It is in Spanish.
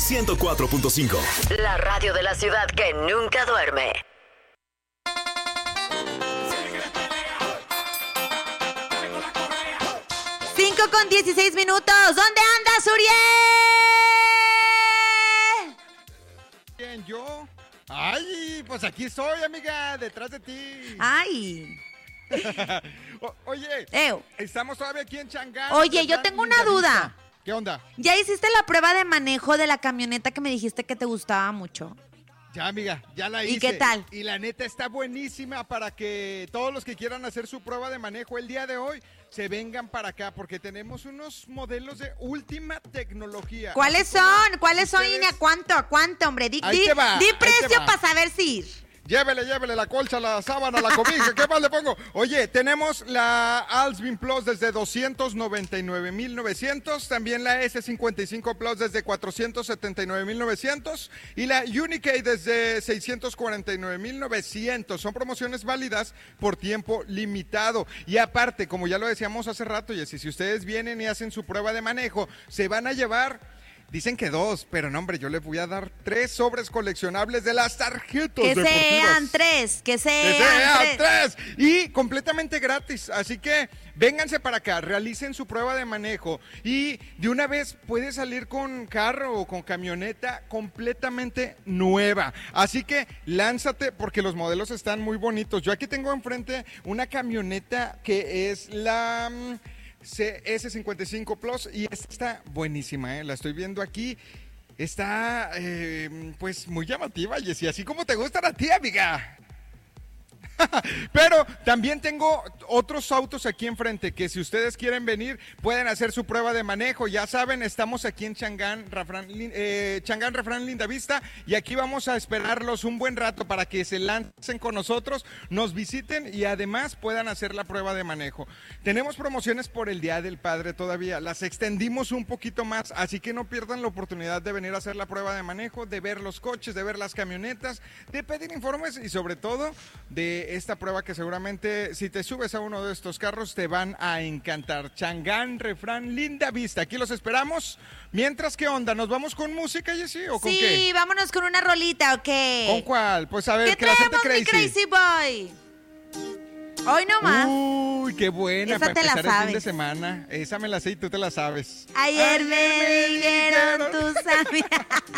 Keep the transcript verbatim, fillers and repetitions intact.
ciento cuatro punto cinco. La radio de la ciudad que nunca duerme. cinco con dieciséis minutos. ¿Dónde andas, Uriel? Bien, ¿yo? Ay, pues aquí estoy, amiga, detrás de ti. Ay. O- oye, Eo. estamos todavía aquí en Changán. Oye, yo tengo una duda. ¿Qué onda? ¿Ya hiciste la prueba de manejo de la camioneta que me dijiste que te gustaba mucho? Ya, amiga, ya la ¿Y hice. qué tal? Y la neta está buenísima para que todos los que quieran hacer su prueba de manejo el día de hoy se vengan para acá porque tenemos unos modelos de última tecnología. ¿Cuáles Así como son? ¿Cuáles son, ustedes- Ine? ¿A cuánto? ¿A cuánto, hombre? Di, Ahí di- te va, di ahí te precio va. para saber si ir. Llévele, llévele la colcha, la sábana, la cobija. ¿Qué más le pongo? Oye, tenemos la Alsvin Plus desde doscientos noventa y nueve mil novecientos. También la ese cincuenta y cinco Plus desde cuatrocientos setenta y nueve mil novecientos. Y la Unikey desde seiscientos cuarenta y nueve mil novecientos. Son promociones válidas por tiempo limitado. Y aparte, como ya lo decíamos hace rato, Jessy, si ustedes vienen y hacen su prueba de manejo, se van a llevar... Dicen que dos, pero no, hombre, yo les voy a dar tres sobres coleccionables de las tarjetas Que deportivas. sean tres, que sean, ¡Que sean tres. tres! Y completamente gratis. Así que vénganse para acá, realicen su prueba de manejo. Y de una vez puede salir con carro o con camioneta completamente nueva. Así que lánzate porque los modelos están muy bonitos. Yo aquí tengo enfrente una camioneta que es la... mm, C S cincuenta y cinco Plus y esta está buenísima, ¿eh? La estoy viendo aquí. Está, eh, pues, muy llamativa, Jessy, así como te gustan a ti, amiga. Pero también tengo otros autos aquí enfrente que si ustedes quieren venir pueden hacer su prueba de manejo. Ya saben, estamos aquí en Changán, Refrán, eh, Changán, Refrán, Lindavista y aquí vamos a esperarlos un buen rato para que se lancen con nosotros, nos visiten y además puedan hacer la prueba de manejo. Tenemos promociones por el Día del Padre todavía, las extendimos un poquito más, así que no pierdan la oportunidad de venir a hacer la prueba de manejo, de ver los coches, de ver las camionetas, de pedir informes y sobre todo de esta prueba que seguramente si te subes a uno de estos carros te van a encantar. Changán, Refrán, Lindavista, aquí los esperamos. Mientras, ¿qué onda? ¿Nos vamos con música, Jessy, o con Sí, qué? vámonos con una rolita, ¿o qué? ¿Con cuál? Pues a ver, ¿Qué que la gente traemos, mi crazy. Crazy Boy? Hoy nomás. Uy, qué buena Esa para te la empezar el fin de sabes. semana. Esa me la sé y tú te la sabes. Ayer me dijeron tus amigas.